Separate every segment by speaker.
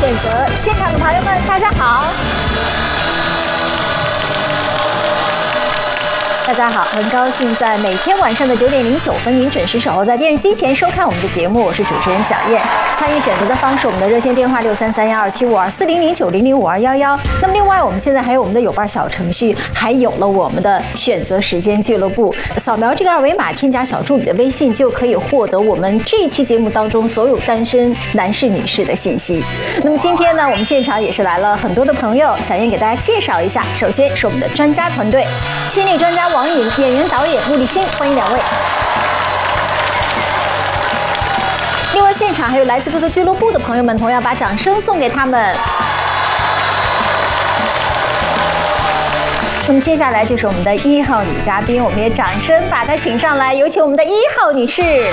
Speaker 1: 选择，现场的朋友们，大家好。大家好，很高兴在每天晚上的9点09分，您准时守候在电视机前收看我们的节目。我是主持人小燕。参与选择的方式，我们的热线电话633127524009005211。那么另外，我们现在还有我们的有伴小程序，还有了我们的选择时间俱乐部。扫描这个二维码，添加小助理的微信，就可以获得我们这一期节目当中所有单身男士、女士的信息。那么今天呢，我们现场也是来了很多的朋友，小燕给大家介绍一下。首先是我们的专家团队，心理专家王颖、演员导演陆立新，欢迎两位。另外，现场还有来自各个俱乐部的朋友们，同样把掌声送给他们。那么接下来就是我们的1号女嘉宾，我们也掌声把她请上来，有请我们的1号女士。你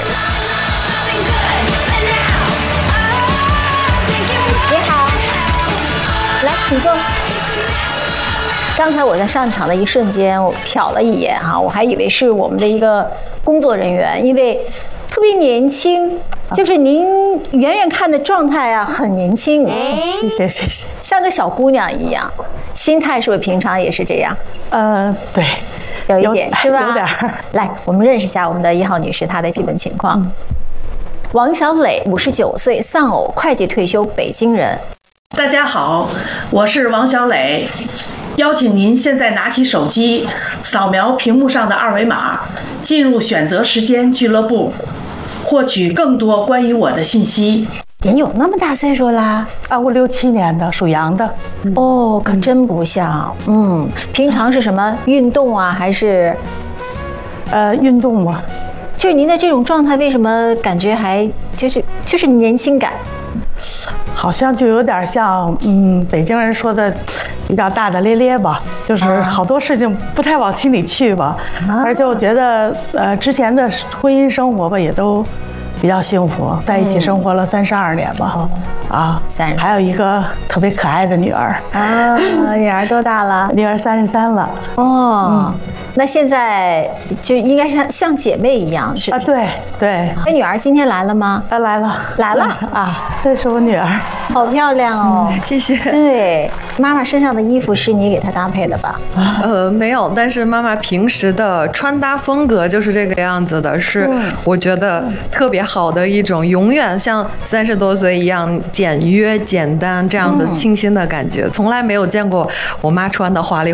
Speaker 1: 好，来，请坐。刚才我在上场的一瞬间，我瞟了一眼哈，我还以为是我们的一个工作人员，因为特别年轻，就是您远远看的状态啊，很年轻。
Speaker 2: 谢谢，
Speaker 1: 像个小姑娘一样。心态是不是平常也是这样？
Speaker 2: 对，
Speaker 1: 有一点是吧？
Speaker 2: 有点。
Speaker 1: 来，我们认识一下我们的1号女士，她的基本情况。王小磊，59岁，丧偶，会计退休，北京人。
Speaker 3: 大家好，我是王小磊，邀请您现在拿起手机，扫描屏幕上的二维码，进入选择时间俱乐部，获取更多关于我的信息。
Speaker 1: 您有那么大岁数啦？
Speaker 2: 我67年的，属羊的。
Speaker 1: 哦，可真不像。平常是什么运动啊，还是？
Speaker 2: 运动嘛。
Speaker 1: 就是您的这种状态，为什么感觉还就是年轻感？
Speaker 2: 好像就有点像北京人说的比较大大咧咧吧，就是好多事情不太往心里去吧。而且我觉得之前的婚姻生活吧也都比较幸福，在一起生活了32年吧。还有一个特别可爱的女儿。
Speaker 1: 女儿多大了？
Speaker 2: 女儿33了。
Speaker 1: 那现在就应该像姐妹一样，是吧？
Speaker 2: 对。
Speaker 1: 那女儿今天来了吗？
Speaker 2: 来了。这是我女儿，
Speaker 1: 好漂亮哦！
Speaker 4: 谢谢。
Speaker 1: 对，妈妈身上的衣服是你给她搭配的吧？
Speaker 4: 没有，但是妈妈平时的穿搭风格就是这个样子的，是我觉得特别好的一种，永远像30多岁一样简约简单这样的清新的感觉，从来没有见过我妈穿的华丽